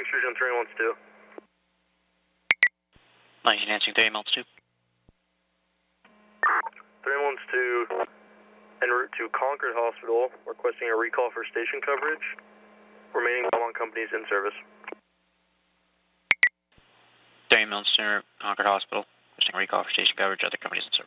Extrusion 312. 19 answering 312. 312 en route to Concord Hospital, requesting a recall for station coverage. Remaining Belmont companies in service. 312 Concord Hospital, requesting a recall for station coverage. Other companies in service.